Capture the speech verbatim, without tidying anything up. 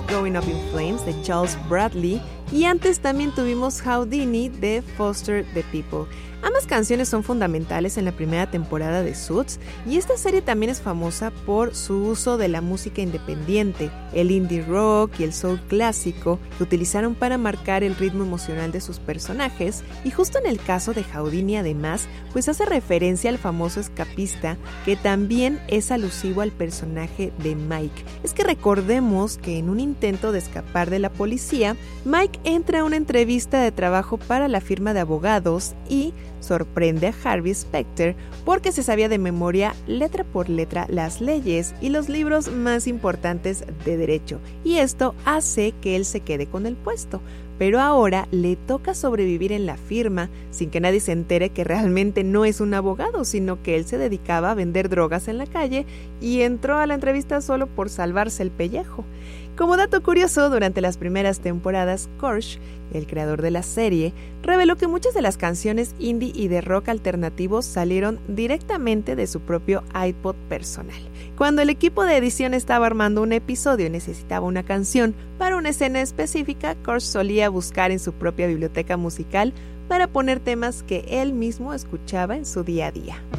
Going Up in Flames de Charles Bradley y antes también tuvimos Houdini de Foster the People. Ambas canciones son fundamentales en la primera temporada de Suits y esta serie también es famosa por su uso de la música independiente, el indie rock y el soul clásico que utilizaron para marcar el ritmo emocional de sus personajes y justo en el caso de Houdini además, pues hace referencia al famoso escapista que también es alusivo al personaje de Mike. Es que recordemos que en un intento de escapar de la policía, Mike entra a una entrevista de trabajo para la firma de abogados y sorprende a Harvey Specter porque se sabía de memoria letra por letra las leyes y los libros más importantes de derecho y esto hace que él se quede con el puesto. Pero ahora le toca sobrevivir en la firma sin que nadie se entere que realmente no es un abogado, sino que él se dedicaba a vender drogas en la calle y entró a la entrevista solo por salvarse el pellejo. Como dato curioso, durante las primeras temporadas, Korsh, el creador de la serie, reveló que muchas de las canciones indie y de rock alternativos salieron directamente de su propio iPod personal. Cuando el equipo de edición estaba armando un episodio y necesitaba una canción para una escena específica, Korsh solía buscar en su propia biblioteca musical para poner temas que él mismo escuchaba en su día a día.